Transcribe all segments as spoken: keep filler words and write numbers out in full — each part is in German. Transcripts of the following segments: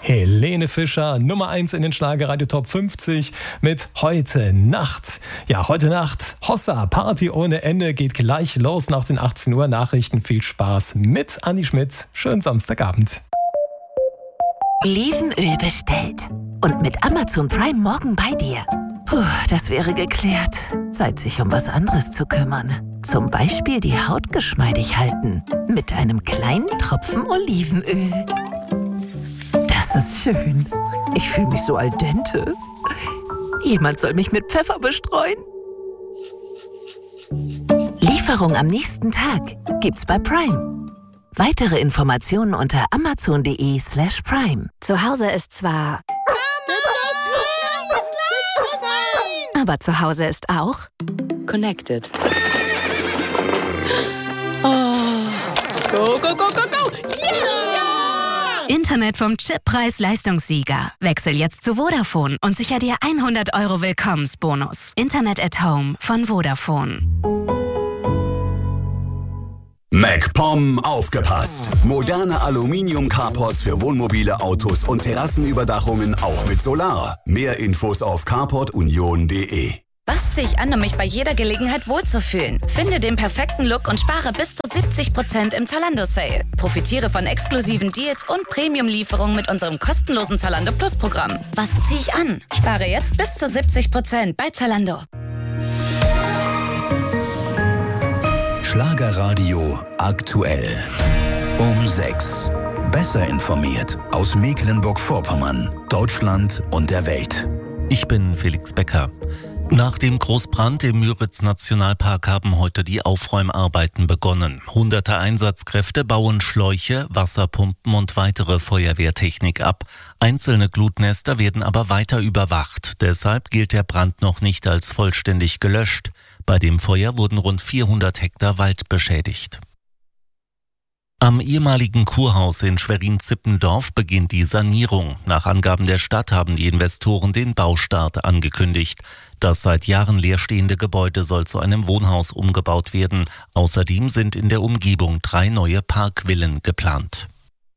Helene Fischer, Nummer eins in den Schlagerradio Top fünfzig mit Heute Nacht. Ja, heute Nacht, Hossa, Party ohne Ende, geht gleich los nach den achtzehn Uhr Nachrichten. Viel Spaß mit Anni Schmidt. Schönen Samstagabend. Olivenöl bestellt. Und mit Amazon Prime morgen bei dir. Puh, das wäre geklärt. Zeit, sich um was anderes zu kümmern. Zum Beispiel die Haut geschmeidig halten. Mit einem kleinen Tropfen Olivenöl. Das ist schön. Ich fühle mich so al dente. Jemand soll mich mit Pfeffer bestreuen. Lieferung am nächsten Tag gibt's bei Prime. Weitere Informationen unter amazon.de slash prime. Zu Hause ist zwar... Aber zu Hause ist auch... Connected. Oh. Go, go, go, go, go! Yeah! Internet vom Chip-Preis-Leistungssieger. Wechsel jetzt zu Vodafone und sicher dir hundert Euro Willkommensbonus. Internet at Home von Vodafone. MacPom aufgepasst! Moderne Aluminium-Carports für Wohnmobile, Autos und Terrassenüberdachungen auch mit Solar. Mehr Infos auf carport union punkt de. Was ziehe ich an, um mich bei jeder Gelegenheit wohlzufühlen? Finde den perfekten Look und spare bis zu siebzig Prozent im Zalando-Sale. Profitiere von exklusiven Deals und Premium-Lieferungen mit unserem kostenlosen Zalando Plus-Programm. Was ziehe ich an? Spare jetzt bis zu siebzig Prozent bei Zalando. Schlagerradio aktuell. Um sechs. Besser informiert aus Mecklenburg-Vorpommern, Deutschland und der Welt. Ich bin Felix Becker. Nach dem Großbrand im Müritz-Nationalpark haben heute die Aufräumarbeiten begonnen. Hunderte Einsatzkräfte bauen Schläuche, Wasserpumpen und weitere Feuerwehrtechnik ab. Einzelne Glutnester werden aber weiter überwacht. Deshalb gilt der Brand noch nicht als vollständig gelöscht. Bei dem Feuer wurden rund vierhundert Hektar Wald beschädigt. Am ehemaligen Kurhaus in Schwerin-Zippendorf beginnt die Sanierung. Nach Angaben der Stadt haben die Investoren den Baustart angekündigt. Das seit Jahren leerstehende Gebäude soll zu einem Wohnhaus umgebaut werden. Außerdem sind in der Umgebung drei neue Parkvillen geplant.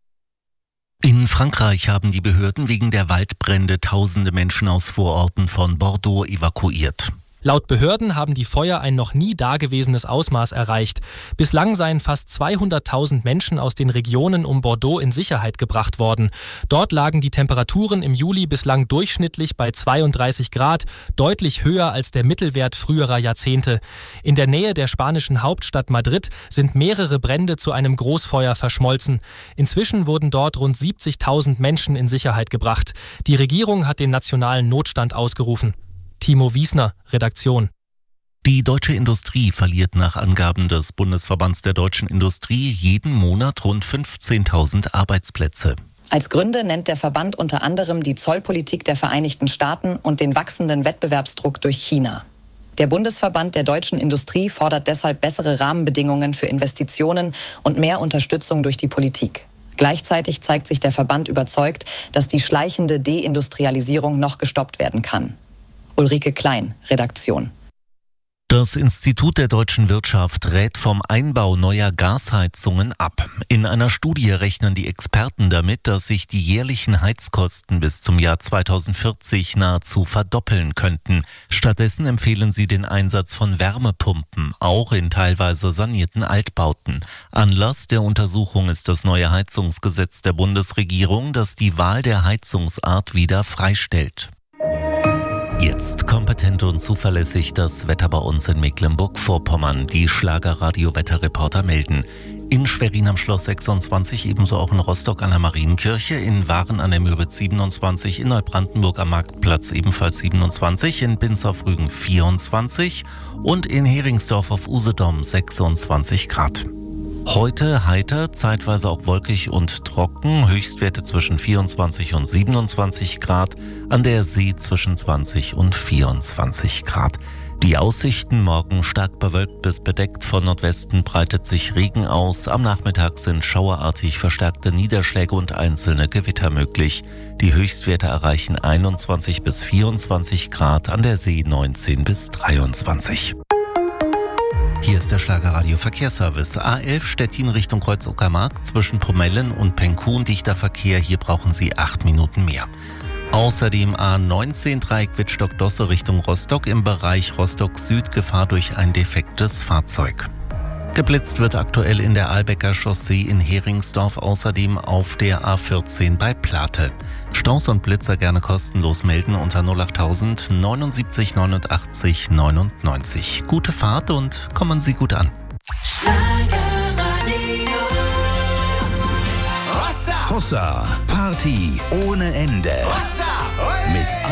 In Frankreich haben die Behörden wegen der Waldbrände tausende Menschen aus Vororten von Bordeaux evakuiert. Laut Behörden haben die Feuer ein noch nie dagewesenes Ausmaß erreicht. Bislang seien fast zweihunderttausend Menschen aus den Regionen um Bordeaux in Sicherheit gebracht worden. Dort lagen die Temperaturen im Juli bislang durchschnittlich bei zweiunddreißig Grad, deutlich höher als der Mittelwert früherer Jahrzehnte. In der Nähe der spanischen Hauptstadt Madrid sind mehrere Brände zu einem Großfeuer verschmolzen. Inzwischen wurden dort rund siebzigtausend Menschen in Sicherheit gebracht. Die Regierung hat den nationalen Notstand ausgerufen. Timo Wiesner, Redaktion. Die deutsche Industrie verliert nach Angaben des Bundesverbands der deutschen Industrie jeden Monat rund fünfzehntausend Arbeitsplätze. Als Gründe nennt der Verband unter anderem die Zollpolitik der Vereinigten Staaten und den wachsenden Wettbewerbsdruck durch China. Der Bundesverband der deutschen Industrie fordert deshalb bessere Rahmenbedingungen für Investitionen und mehr Unterstützung durch die Politik. Gleichzeitig zeigt sich der Verband überzeugt, dass die schleichende Deindustrialisierung noch gestoppt werden kann. Ulrike Klein, Redaktion. Das Institut der deutschen Wirtschaft rät vom Einbau neuer Gasheizungen ab. In einer Studie rechnen die Experten damit, dass sich die jährlichen Heizkosten bis zum Jahr zweitausendvierzig nahezu verdoppeln könnten. Stattdessen empfehlen sie den Einsatz von Wärmepumpen, auch in teilweise sanierten Altbauten. Anlass der Untersuchung ist das neue Heizungsgesetz der Bundesregierung, das die Wahl der Heizungsart wieder freistellt. Jetzt kompetent und zuverlässig das Wetter bei uns in Mecklenburg-Vorpommern. Die Schlagerradio-Wetterreporter melden. In Schwerin am Schloss sechsundzwanzig, ebenso auch in Rostock an der Marienkirche, in Waren an der Müritz siebenundzwanzig, in Neubrandenburg am Marktplatz ebenfalls siebenundzwanzig, in Binz auf Rügen vierundzwanzig und in Heringsdorf auf Usedom sechsundzwanzig Grad. Heute heiter, zeitweise auch wolkig und trocken, Höchstwerte zwischen vierundzwanzig und siebenundzwanzig Grad, an der See zwischen zwanzig und vierundzwanzig Grad. Die Aussichten morgen stark bewölkt bis bedeckt, von Nordwesten breitet sich Regen aus, am Nachmittag sind schauerartig verstärkte Niederschläge und einzelne Gewitter möglich. Die Höchstwerte erreichen einundzwanzig bis vierundzwanzig Grad, an der See neunzehn bis dreiundzwanzig. Hier ist der Schlagerradio Verkehrsservice. A elf Stettin Richtung Kreuz-Uckermark zwischen Promellen und Penkun dichter Verkehr. Hier brauchen Sie acht Minuten mehr. Außerdem A neunzehn Dreieck Wittstock-Dosse Richtung Rostock im Bereich Rostock Süd Gefahr durch ein defektes Fahrzeug. Geblitzt wird aktuell in der Ahlbecker Chaussee in Heringsdorf, außerdem auf der A vierzehn bei Plate. Staus und Blitzer gerne kostenlos melden unter null achttausend neunundsiebzig neunundachtzig neunundneunzig. Gute Fahrt und kommen Sie gut an. Hossa, Party ohne Ende. Mit